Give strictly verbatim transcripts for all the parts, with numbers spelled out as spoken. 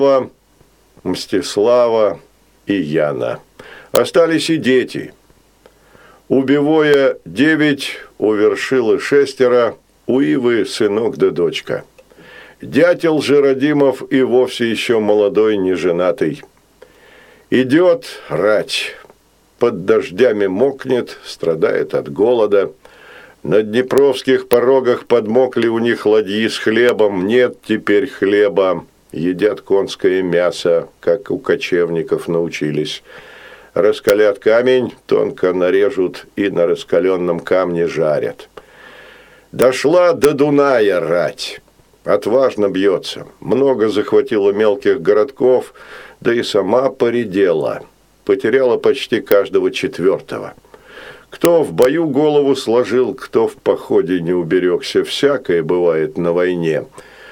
Мстислава и Яна. Остались и дети. У Бивоя девять, у Вершилы шестеро, у Ивы сынок да дочка. Дятел же Радимов и вовсе еще молодой, неженатый. Идет рать, под дождями мокнет, страдает от голода. На днепровских порогах подмокли у них ладьи с хлебом, нет теперь хлеба. Едят конское мясо, как у кочевников научились. Раскалят камень, тонко нарежут и на раскаленном камне жарят. Дошла до Дуная рать. Отважно бьется. Много захватила мелких городков, да и сама поредела. Потеряла почти каждого четвертого. Кто в бою голову сложил, кто в походе не уберегся. Всякое бывает на войне.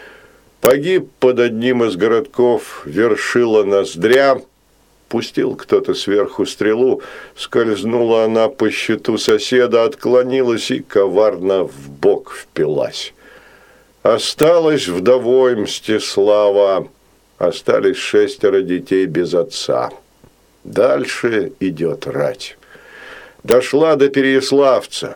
Погиб под одним из городков Вершила Ноздря. Пустил кто-то сверху стрелу, скользнула она по щиту соседа, отклонилась и коварно в бок впилась. Осталась вдовой Мстислава, остались шестеро детей без отца. Дальше идет рать. Дошла до Переяславца.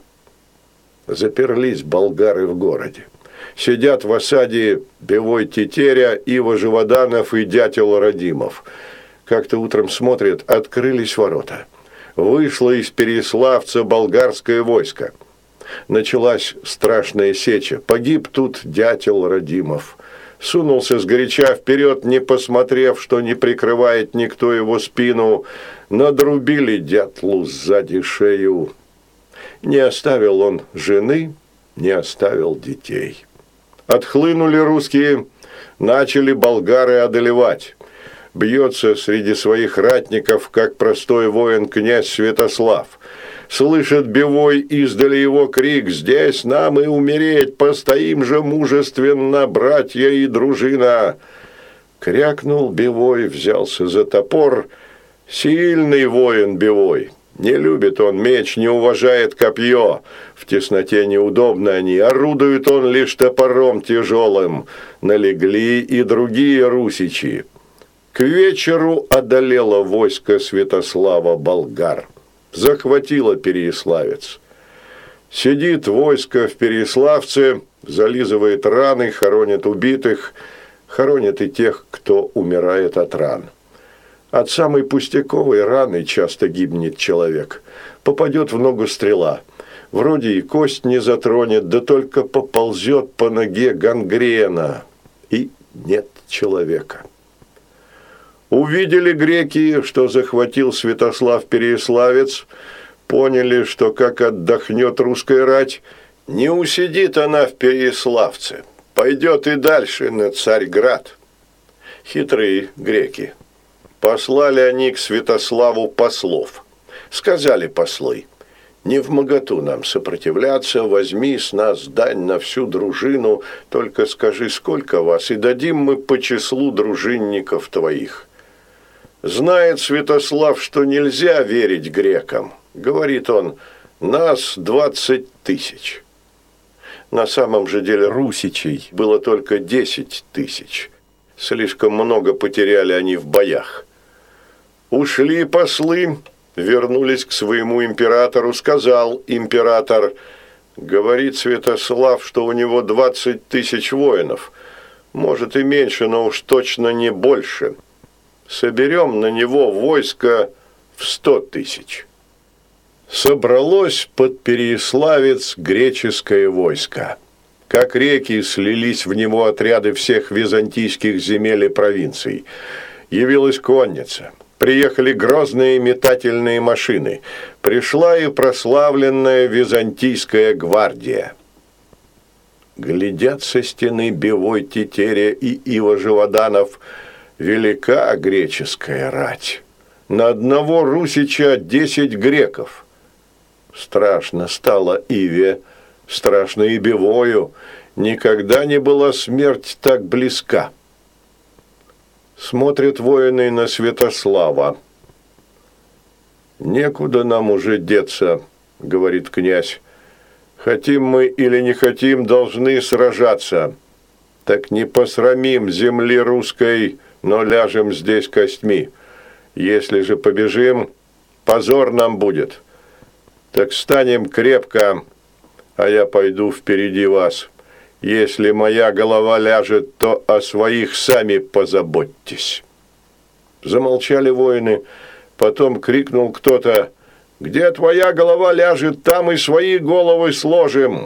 Заперлись болгары в городе. Сидят в осаде Бивой Тетеря, Ива Живоданов и дятел Радимов. Как-то утром смотрят, открылись ворота. Вышло из Переяславца болгарское войско. Началась страшная сеча. Погиб тут дятел Радимов. Сунулся сгоряча вперед, не посмотрев, что не прикрывает никто его спину. Надрубили дятлу сзади шею. Не оставил он жены, не оставил детей. Отхлынули русские, начали болгары одолевать. Бьется среди своих ратников, как простой воин, князь Святослав. Слышит Бивой издали его крик: «Здесь нам и умереть, постоим же мужественно, братья и дружина!» Крякнул Бивой, взялся за топор. Сильный воин Бивой. Не любит он меч, не уважает копье. В тесноте неудобно они, орудует он лишь топором тяжелым. Налегли и другие русичи. К вечеру одолело войско Святослава болгар. Захватило Переяславец. Сидит войско в Переяславце, зализывает раны, хоронит убитых, хоронит и тех, кто умирает от ран. От самой пустяковой раны часто гибнет человек. Попадет в ногу стрела. Вроде и кость не затронет, да только поползет по ноге гангрена. И нет человека. Увидели греки, что захватил Святослав Переяславец, поняли, что как отдохнет русская рать, не усидит она в Переяславце, пойдет и дальше на Царьград. Хитрые греки. Послали они к Святославу послов. Сказали послы: «Не вмоготу нам сопротивляться, возьми с нас дань на всю дружину, только скажи, сколько вас, и дадим мы по числу дружинников твоих». Знает Святослав, что нельзя верить грекам. Говорит он: «Нас двадцать тысяч». На самом же деле русичей было только десять тысяч. Слишком много потеряли они в боях. Ушли послы, вернулись к своему императору. Сказал император: говорит Святослав, что у него двадцать тысяч воинов. Может и меньше, но уж точно не больше. Соберем на него войско в сто тысяч. Собралось под Переяславец греческое войско. Как реки слились в него отряды всех византийских земель и провинций. Явилась конница. Приехали грозные метательные машины. Пришла и прославленная византийская гвардия. Глядят со стены Бивой Тетеря и Ива Живоданов: велика греческая рать. На одного русича десять греков. Страшно стало Иве, страшно и Бивою. Никогда не была смерть так близка. Смотрят воины на Святослава. «Некуда нам уже деться», — говорит князь. «Хотим мы или не хотим, должны сражаться. Так не посрамим земли русской но ляжем здесь костьми. Если же побежим, позор нам будет. Так станем крепко, а я пойду впереди вас. Если моя голова ляжет, то о своих сами позаботьтесь». Замолчали воины, потом крикнул кто-то: «Где твоя голова ляжет, там и свои головы сложим».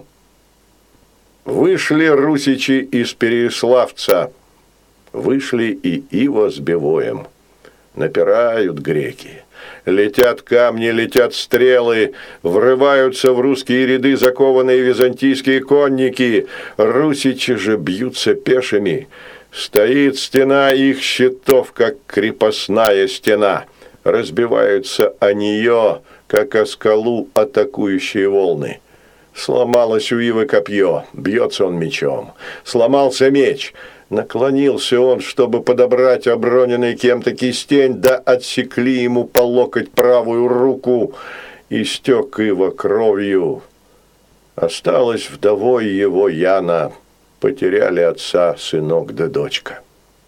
Вышли русичи из Переяславца, вышли и Иво с Бивоем. Напирают греки. Летят камни, летят стрелы, врываются в русские ряды закованные византийские конники. Русичи же бьются пешими. Стоит стена их щитов, как крепостная стена. Разбиваются о нее, как о скалу атакующие волны. Сломалось у Ивы копье, бьется он мечом. Сломался меч. Наклонился он, чтобы подобрать оброненный кем-то кистень, да отсекли ему по локоть правую руку, и стек Ива кровью. Осталась вдовой его Яна, потеряли отца сынок да дочка.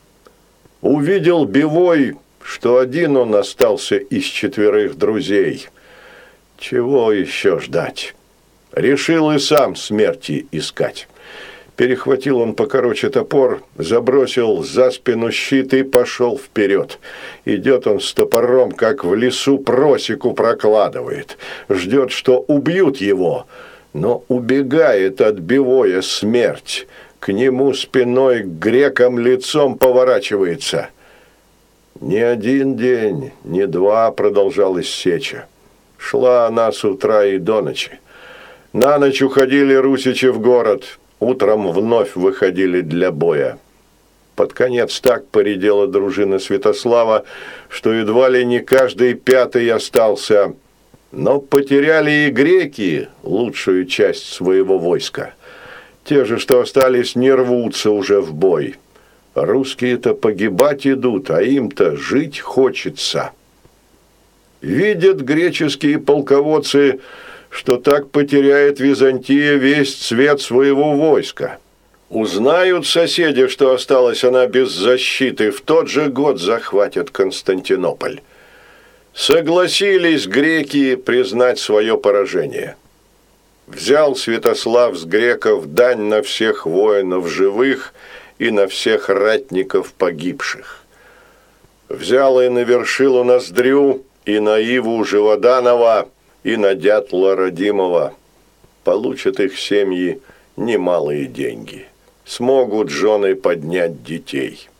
Увидел Бивой, что один он остался из четверых друзей. Чего еще ждать? Решил и сам смерти искать. Перехватил он покороче топор, забросил за спину щит и пошел вперед. Идет он с топором, как в лесу просеку прокладывает. Ждет, что убьют его, но убегает от Бивоя смерть. К нему спиной, к грекам лицом поворачивается. Не один день, не два продолжалась сеча. Шла она с утра и до ночи. На ночь уходили русичи в город. Утром вновь выходили для боя. Под конец так поредела дружина Святослава, что едва ли не каждый пятый остался. Но потеряли и греки лучшую часть своего войска. Те же, что остались, не рвутся уже в бой. Русские-то погибать идут, а им-то жить хочется. Видят греческие полководцы, что так потеряет Византия весь цвет своего войска. Узнают соседи, что осталась она без защиты, в тот же год захватят Константинополь. Согласились греки признать свое поражение. Взял Святослав с греков дань на всех воинов живых и на всех ратников погибших. Взял и на Вершилу Ноздрю, и на Иву Живоданова, и на Дятла Родимова. Получат их семьи немалые деньги. Смогут жены поднять детей.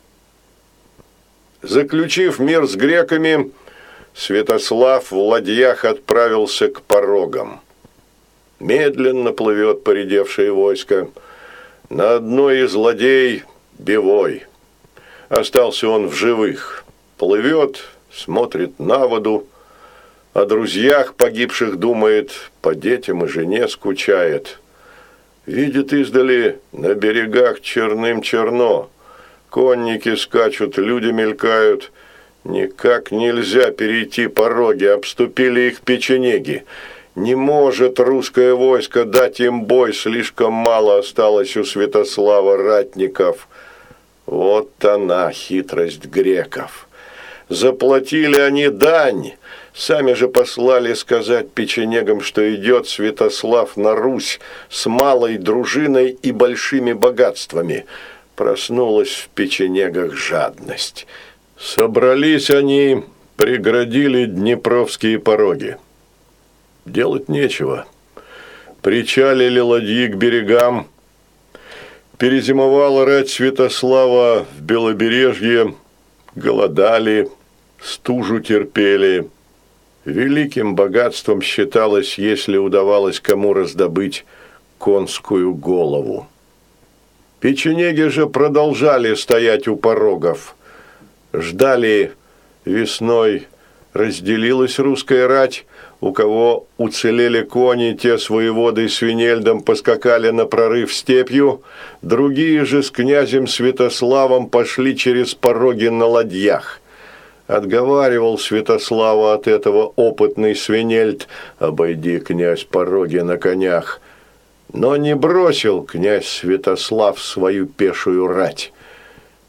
Заключив мир с греками, Святослав в ладьях отправился к порогам. Медленно плывет поредевшее войско. На одной из ладей Бивой. Остался он в живых. Плывет, смотрит на воду, о друзьях погибших думает, по детям и жене скучает. Видит издали, на берегах черным черно. Конники скачут, люди мелькают. Никак нельзя перейти пороги, обступили их печенеги. Не может русское войско дать им бой, слишком мало осталось у Святослава ратников. Вот она, хитрость греков. Заплатили они дань, сами же послали сказать печенегам, что идет Святослав на Русь с малой дружиной и большими богатствами. Проснулась в печенегах жадность. Собрались они, преградили днепровские пороги. Делать нечего. Причалили ладьи к берегам. Перезимовала рать Святослава в Белобережье. Голодали, стужу терпели. Великим богатством считалось, если удавалось кому раздобыть конскую голову. Печенеги же продолжали стоять у порогов. Ждали весной, разделилась русская рать. У кого уцелели кони, те с воеводой Свинельдом поскакали на прорыв степью, другие же с князем Святославом пошли через пороги на ладьях. Отговаривал Святослава от этого опытный Свинельд: «Обойди, князь, пороги на конях». Но не бросил князь Святослав свою пешую рать.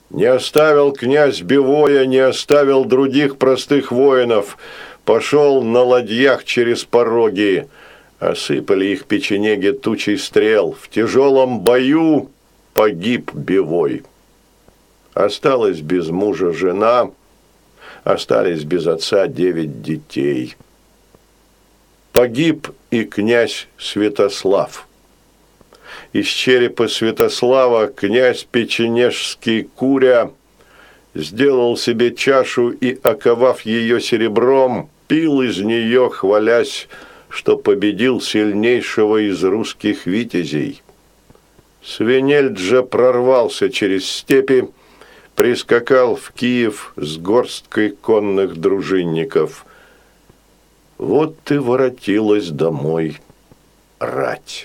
Не оставил князь Бивоя, не оставил других простых воинов, пошел на ладьях через пороги. Осыпали их печенеги тучей стрел. В тяжелом бою погиб Бивой. Осталась без мужа жена, остались без отца девять детей. Погиб и князь Святослав. Из черепа Святослава князь Печенежский Куря сделал себе чашу и, оковав ее серебром, пил из нее, хвалясь, что победил сильнейшего из русских витязей. Свинельд же прорвался через степи, прискакал в Киев с горсткой конных дружинников. Вот и воротилась домой рать.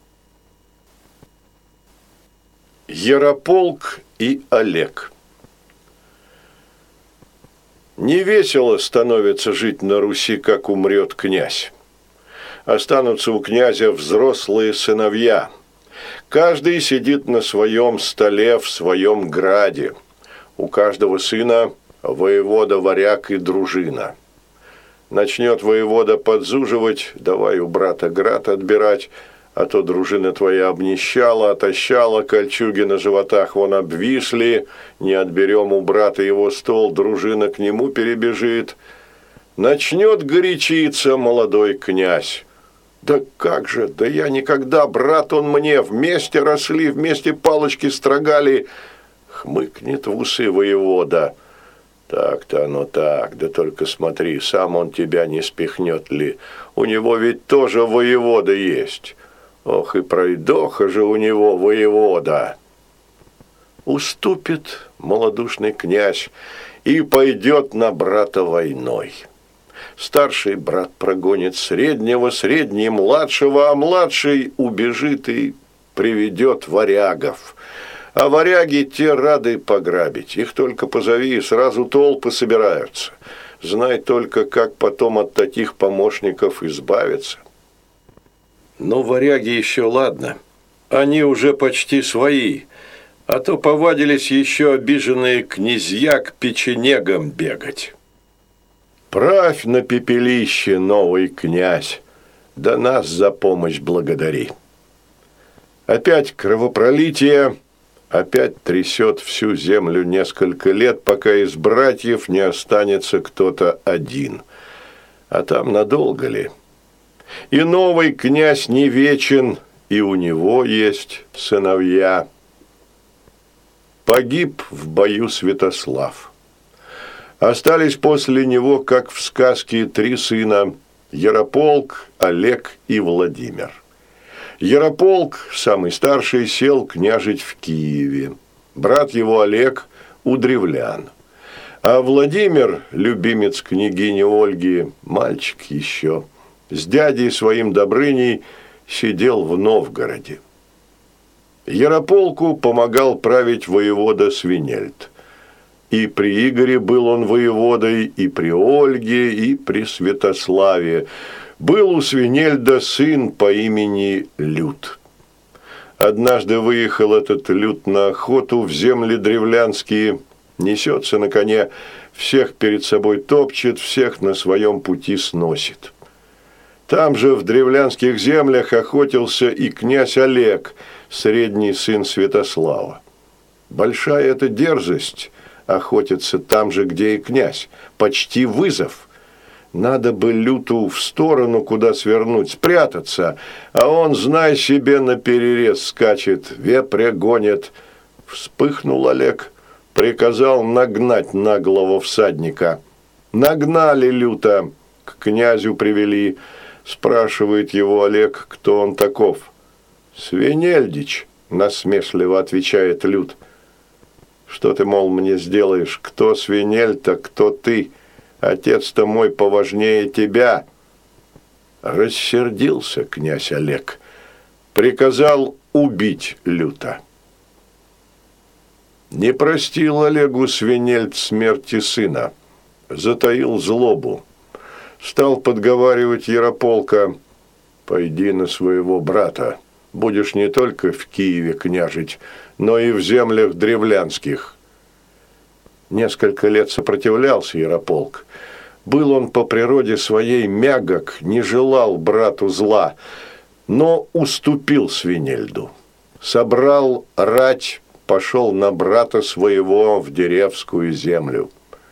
Ярополк и Олег. Невесело становится жить на Руси, как умрет князь. Останутся у князя взрослые сыновья. Каждый сидит на своем столе в своем граде. У каждого сына воевода, варяг и дружина. Начнет воевода подзуживать, давай у брата град отбирать, а то дружина твоя обнищала, отощала, кольчуги на животах вон обвисли, не отберем у брата его стол, дружина к нему перебежит. Начнет горячиться молодой князь. Да как же, да я никогда, брат он мне, вместе росли, вместе палочки строгали. Хмыкнет в усы воевода. Так-то оно так, да только смотри, сам он тебя не спихнет ли. У него ведь тоже воевода есть. Ох и пройдоха же у него воевода. Уступит малодушный князь и пойдет на брата войной. Старший брат прогонит среднего, средний младшего, а младший убежит и приведет варягов. А варяги те рады пограбить. Их только позови, и сразу толпы собираются. Знай только, как потом от таких помощников избавиться. Но варяги еще ладно. Они уже почти свои. А то повадились еще обиженные князья к печенегам бегать. Правь на пепелище, новый князь, да нас за помощь благодари. Опять кровопролитие, опять трясет всю землю несколько лет, пока из братьев не останется кто-то один. А там надолго ли? И новый князь не вечен, и у него есть сыновья. Погиб в бою Святослав. Остались после него, как в сказке, три сына – Ярополк, Олег и Владимир. Ярополк, самый старший, сел княжить в Киеве. Брат его Олег – у древлян. А Владимир, любимец княгини Ольги, мальчик еще, с дядей своим Добрыней сидел в Новгороде. Ярополку помогал править воевода Свинельд. И при Игоре был он воеводой, и при Ольге, и при Святославе. Был у Свинельда сын по имени Лют. Однажды выехал этот Лют на охоту в земли древлянские, несется на коне, всех перед собой топчет, всех на своем пути сносит. Там же в древлянских землях охотился и князь Олег, средний сын Святослава. Большая эта дерзость – охотиться там же, где и князь. Почти вызов. Надо бы Люту в сторону куда свернуть, спрятаться, а он, знай себе, наперерез скачет, вепря гонит. Вспыхнул Олег, приказал нагнать наглого всадника. Нагнали Люта, к князю привели. Спрашивает его Олег, кто он таков. «Свинельдич», насмешливо отвечает Лют. Что ты, мол, мне сделаешь? Кто Свинельд-то, кто ты? Отец-то мой поважнее тебя. Рассердился князь Олег. Приказал убить Люта. Не простил Олегу Свинельд смерти сына. Затаил злобу. Стал подговаривать Ярополка. Пойди на своего брата. Будешь не только в Киеве княжить, но и в землях древлянских. Несколько лет сопротивлялся Ярополк. Был он по природе своей мягок, не желал брату зла, но уступил Свинельду. Собрал рать, пошел на брата своего в Деревскую землю.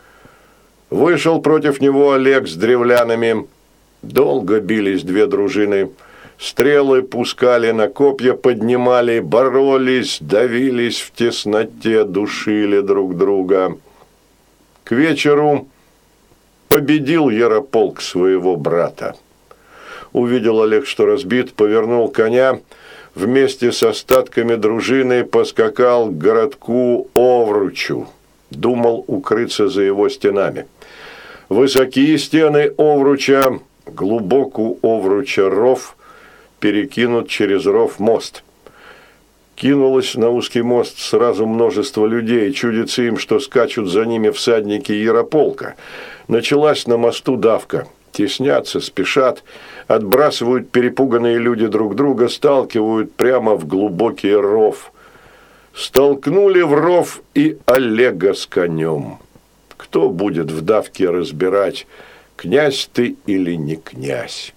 Вышел против него Олег с древлянами. Долго бились две дружины. Стрелы пускали, на копья поднимали, боролись, давились в тесноте, душили друг друга. К вечеру победил Ярополк своего брата. Увидел Олег, что разбит, повернул коня, вместе с остатками дружины поскакал к городку Овручу. Думал укрыться за его стенами. Высокие стены Овруча, глубок у Овруча ров, перекинут через ров мост. Кинулось на узкий мост сразу множество людей, чудится им, что скачут за ними всадники Ярополка. Началась на мосту давка. Теснятся, спешат, отбрасывают перепуганные люди друг друга, сталкивают прямо в глубокий ров. Столкнули в ров и Олега с конем. Кто будет в давке разбирать, князь ты или не князь?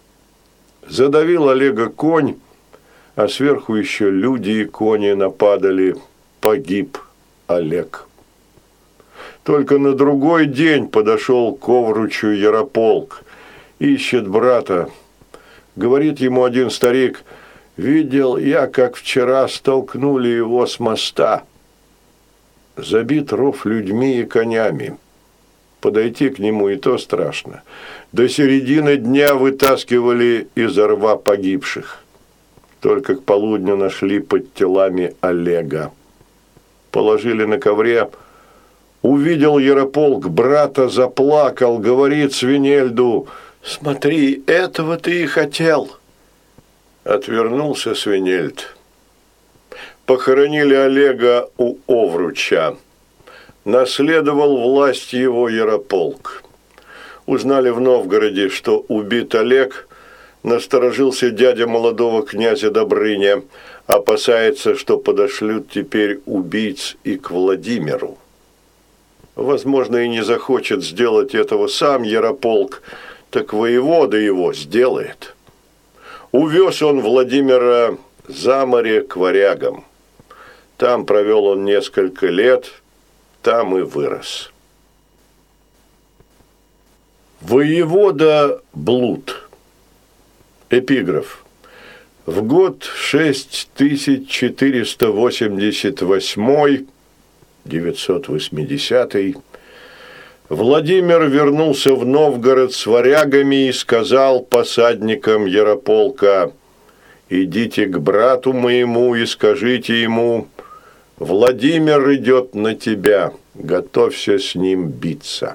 Задавил Олега конь, а сверху еще люди и кони нападали. Погиб Олег. Только на другой день подошел к Овручу Ярополк. Ищет брата. Говорит ему один старик: «Видел я, как вчера столкнули его с моста. Забит ров людьми и конями. Подойти к нему и то страшно. До середины дня вытаскивали из рва погибших. Только к полудню нашли под телами Олега. Положили на ковре. Увидел Ярополк брата, заплакал, говорит Свинельду: «Смотри, этого ты и хотел». Отвернулся Свинельд. Похоронили Олега у Овруча. Наследовал власть его Ярополк. Узнали в Новгороде, что убит Олег. Насторожился дядя молодого князя Добрыня. Опасается, что подошлют теперь убийц и к Владимиру. Возможно, и не захочет сделать этого сам Ярополк, так воевода его сделает. Увез он Владимира за море к варягам. Там провел он несколько лет, там и вырос. Воевода Блуд. Эпиграф. В год шесть тысяч четыреста восемьдесят восьмой, девятьсот восьмидесятый, Владимир вернулся в Новгород с варягами и сказал посадникам Ярополка: «Идите к брату моему и скажите ему: Владимир идет на тебя, готовься с ним биться».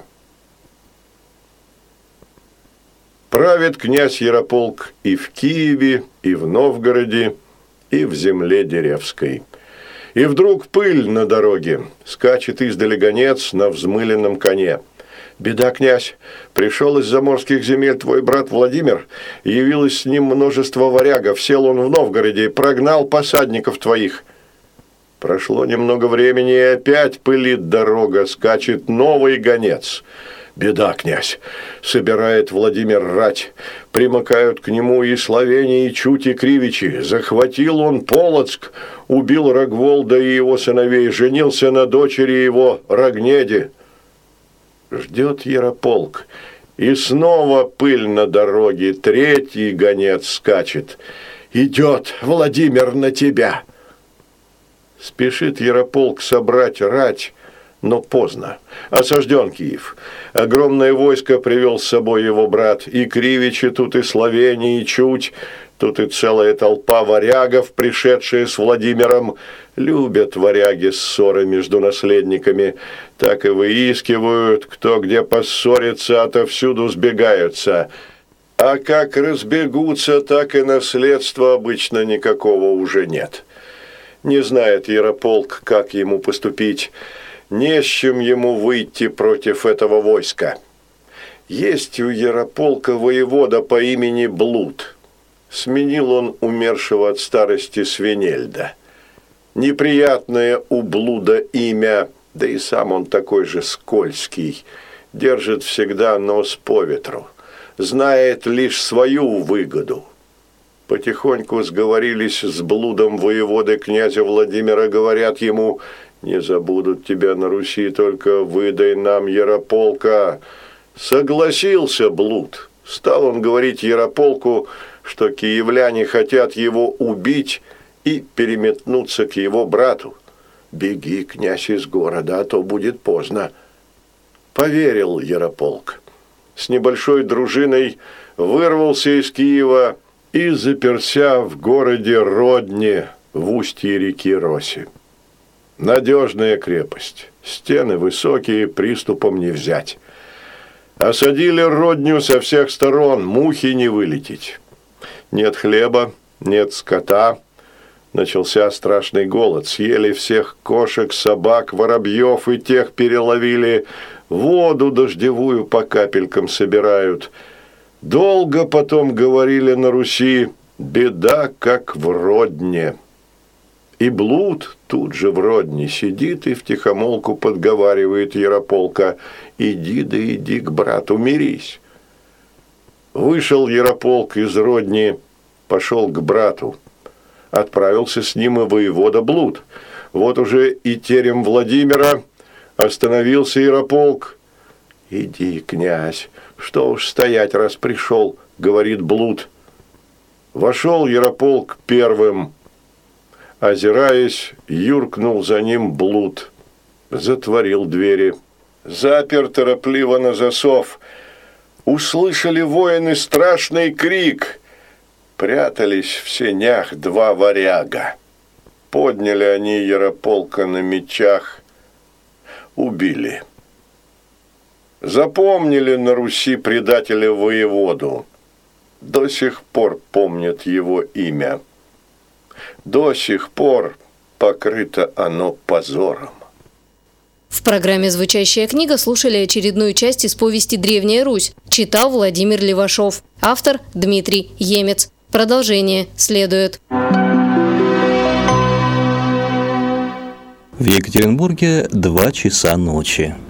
Правит князь Ярополк и в Киеве, и в Новгороде, и в земле Деревской. И вдруг пыль на дороге, скачет издали гонец на взмыленном коне. «Беда, князь! Пришел из заморских земель твой брат Владимир, явилось с ним множество варягов, сел он в Новгороде, прогнал посадников твоих». Прошло немного времени, и опять пылит дорога, скачет новый гонец. «Беда, князь! Собирает Владимир рать, примыкают к нему и словени, и чуть, и кривичи. Захватил он Полоцк, убил Рогволда и его сыновей, женился на дочери его Рогнеде». Ждет Ярополк, и снова пыль на дороге, третий гонец скачет. «Идет Владимир на тебя!» Спешит Ярополк собрать рать, но поздно. Осажден Киев. Огромное войско привел с собой его брат. И кривичи тут, и словени, и чуть. Тут и целая толпа варягов, пришедшие с Владимиром. Любят варяги ссоры между наследниками. Так и выискивают, кто где поссорится, отовсюду сбегаются. А как разбегутся, так и наследства обычно никакого уже нет. Не знает Ярополк, как ему поступить. Не с чем ему выйти против этого войска. Есть у Ярополка воевода по имени Блуд. Сменил он умершего от старости Свинельда. Неприятное у Блуда имя Да и сам он такой же скользкий, держит всегда нос по ветру, знает лишь свою выгоду. Потихоньку сговорились с блудом воеводы князя Владимира, говорят ему: «Не забудут тебя на Руси, только выдай нам Ярополка». Согласился блуд. Стал он говорить Ярополку, что киевляне хотят его убить и переметнуться к его брату. «Беги, князь, из города, а то будет поздно». Поверил Ярополк. С небольшой дружиной вырвался из Киева и заперся в городе Родне в устье реки Роси. Надежная крепость, стены высокие, приступом не взять. Осадили Родню со всех сторон, мухи не вылететь. Нет хлеба, нет скота. Начался страшный голод, съели всех кошек, собак, воробьев, и тех переловили. Воду дождевую по капелькам собирают. Долго потом говорили на Руси: беда, как в Родне. И блуд тут же в Родне сидит и втихомолку подговаривает Ярополка: иди да иди к брату, мирись. Вышел Ярополк из Родни, пошел к брату. Отправился с ним и воевода блуд. Вот уже и терем Владимира. Остановился Ярополк. «Иди, князь, что уж стоять, раз пришел», — говорит блуд. Вошел Ярополк первым. Озираясь, юркнул за ним блуд. Затворил двери. Запер торопливо на засов. Услышали воины страшный крик. Прятались в сенях два варяга. Подняли они Ярополка на мечах. Убили. Запомнили на Руси предателя воеводу. До сих пор помнят его имя. До сих пор покрыто оно позором. В программе «Звучащая книга» слушали очередную часть из повести «Древняя Русь». Читал Владимир Левашов. Автор Дмитрий Емец. Продолжение следует. В Екатеринбурге два часа ночи.